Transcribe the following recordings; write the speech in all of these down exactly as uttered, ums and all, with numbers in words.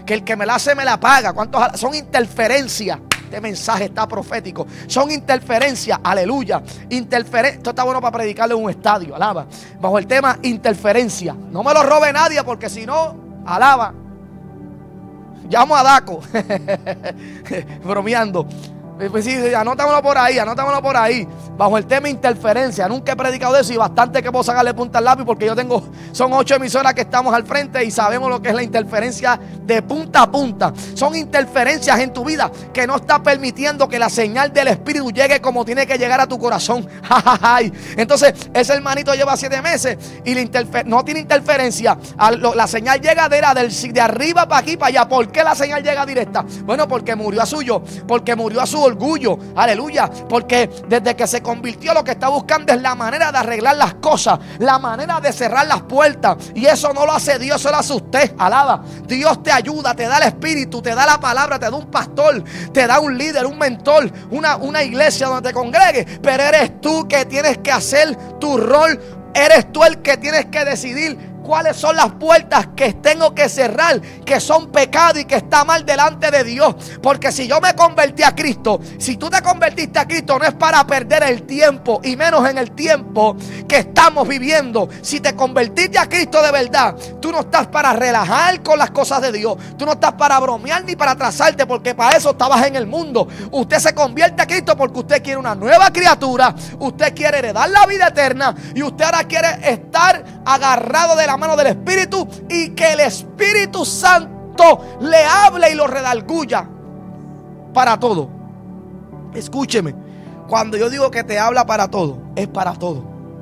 que el que me la hace me la paga. ¿Cuántos son interferencias? Este mensaje está profético. Son interferencias, aleluya. Interferencia. Esto está bueno para predicarle en un estadio, alaba. Bajo el tema interferencia. No me lo robe nadie, porque si no, alaba. Llamo a Daco. Bromeando. Pues sí, anótamelo por ahí, anótamelo por ahí. Bajo el tema interferencia. Nunca he predicado de eso y bastante que puedo sacarle punta al lápiz, porque yo tengo, son ocho emisoras que estamos al frente y sabemos lo que es la interferencia de punta a punta. Son interferencias en tu vida que no está permitiendo que la señal del Espíritu llegue como tiene que llegar a tu corazón. Entonces ese hermanito lleva siete meses y la interfer- no tiene interferencia. La señal llega de, la del, de arriba para aquí, para allá. ¿Por qué la señal llega directa? Bueno, porque murió a suyo, porque murió a su orgullo, aleluya, porque desde que se convirtió lo que está buscando es la manera de arreglar las cosas, la manera de cerrar las puertas, y eso no lo hace Dios, eso lo hace usted, alaba. Dios te ayuda, te da el Espíritu, te da la palabra, te da un pastor, te da un líder, un mentor, una, una iglesia donde te congregues, pero eres tú que tienes que hacer tu rol, eres tú el que tienes que decidir cuáles son las puertas que tengo que cerrar, que son pecado y que está mal delante de Dios. Porque si yo me convertí a Cristo, si tú te convertiste a Cristo, no es para perder el tiempo, y menos en el tiempo que estamos viviendo. Si te convertiste a Cristo de verdad, tú no estás para relajar con las cosas de Dios, tú no estás para bromear ni para atrasarte, porque para eso estabas en el mundo. Usted se convierte a Cristo porque usted quiere una nueva criatura, usted quiere heredar la vida eterna, y usted ahora quiere estar agarrado de la mano del Espíritu, y que el Espíritu Santo le hable y lo redarguya para todo. Escúcheme, cuando yo digo que te habla para todo, es para todo.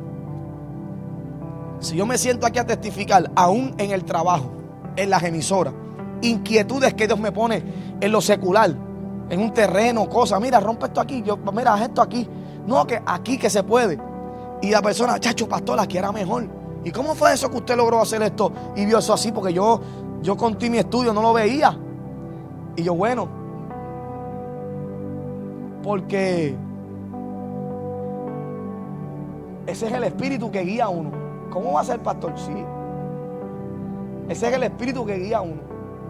Si yo me siento aquí a testificar, aún en el trabajo, en las emisoras, inquietudes que Dios me pone en lo secular, en un terreno, cosas, mira, rompe esto aquí, yo, mira, haz esto aquí, no, que aquí que se puede, y la persona, chacho, pastor, aquí era mejor. ¿Y cómo fue eso que usted logró hacer esto y vio eso así? Porque yo, yo conté mi estudio, no lo veía. Y yo, bueno, porque ese es el Espíritu que guía a uno. ¿Cómo va a ser, pastor? Sí. Ese es el Espíritu que guía a uno.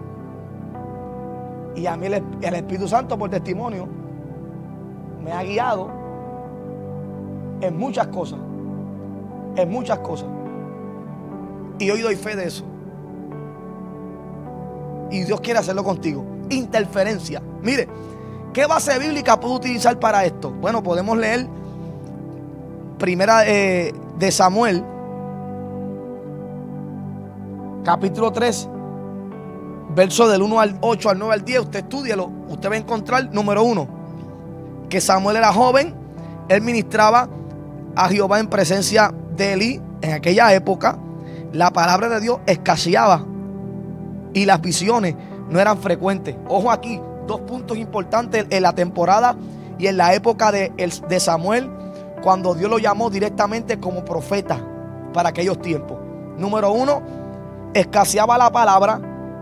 Y a mí el, el Espíritu Santo, por testimonio, me ha guiado en muchas cosas. En muchas cosas. Y hoy doy fe de eso. Y Dios quiere hacerlo contigo. Interferencia. Mire, ¿qué base bíblica puedo utilizar para esto? Bueno, podemos leer Primera eh, de Samuel, capítulo tres, verso del uno al ocho, al nueve al diez. Usted estúdielo. Usted va a encontrar, número uno, que Samuel era joven. Él ministraba a Jehová en presencia de Elí. En aquella época la palabra de Dios escaseaba y las visiones no eran frecuentes. Ojo aquí, dos puntos importantes en la temporada y en la época de, de Samuel, cuando Dios lo llamó directamente como profeta para aquellos tiempos. Número uno, escaseaba la palabra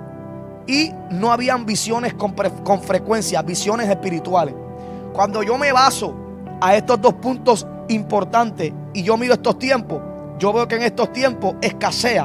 y no habían visiones con, con frecuencia, visiones espirituales. Cuando yo me baso a estos dos puntos importantes y yo miro estos tiempos, yo veo que en estos tiempos escasea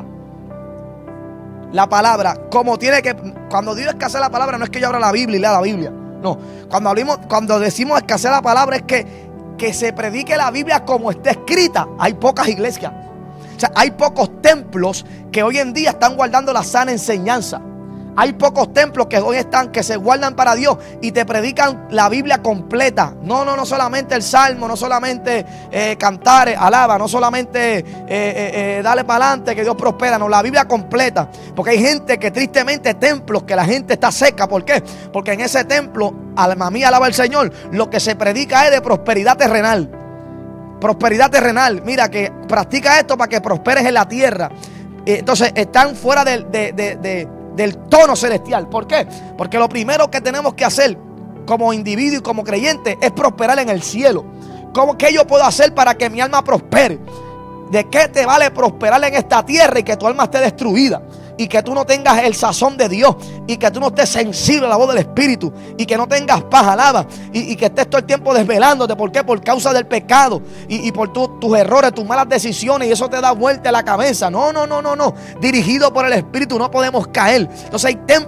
la palabra. Como tiene que, cuando digo escasea la palabra, no es que yo abra la Biblia y lea la Biblia. No, cuando hablamos, cuando decimos escasea la palabra, es que, que se predique la Biblia como está escrita. Hay pocas iglesias. O sea, hay pocos templos que hoy en día están guardando la sana enseñanza. Hay pocos templos que hoy están, que se guardan para Dios y te predican la Biblia completa. No, no, no solamente el salmo, no solamente eh, cantar, alaba, no solamente eh, eh, eh, dale para adelante que Dios prospera. No, la Biblia completa. Porque hay gente que tristemente, templos que la gente está seca. ¿Por qué? Porque en ese templo, alma mía, alaba al Señor, lo que se predica es de prosperidad terrenal. Prosperidad terrenal. Mira, que practica esto para que prosperes en la tierra. Entonces están fuera de, de, de, de del tono celestial. ¿Por qué? Porque lo primero que tenemos que hacer como individuo y como creyente es prosperar en el cielo. ¿Cómo, qué yo puedo hacer para que mi alma prospere? ¿De qué te vale prosperar en esta tierra y que tu alma esté destruida? Y que tú no tengas el sazón de Dios, y que tú no estés sensible a la voz del Espíritu, y que no tengas paz, alaba, y, y que estés todo el tiempo desvelándote. ¿Por qué? Por causa del pecado y, y por tu, tus errores, tus malas decisiones, y eso te da vuelta a la cabeza. No, no, no, no, no. Dirigido por el Espíritu no podemos caer. Entonces hay templos